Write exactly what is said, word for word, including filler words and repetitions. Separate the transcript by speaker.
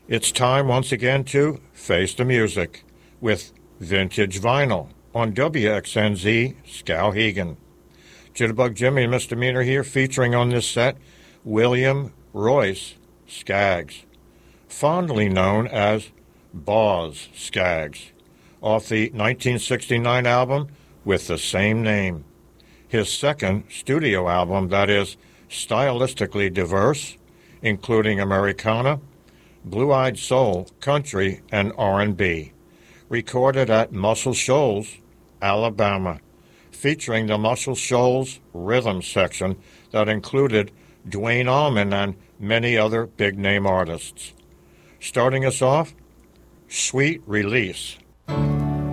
Speaker 1: It's time once again to Face the Music with Vintage Vinyl on W X N Z Skowhegan. Jitterbug Jimmy and Misdemeanor here, featuring on this set William Royce Skaggs, fondly known as Boz Skaggs, off the nineteen sixty-nine album with the same name. His second studio album that is stylistically diverse, including Americana, blue-eyed soul, country, and R and B, recorded at Muscle Shoals, Alabama, featuring the Muscle Shoals rhythm section that included Duane Allman and many other big-name artists. Starting us off, Sweet Release.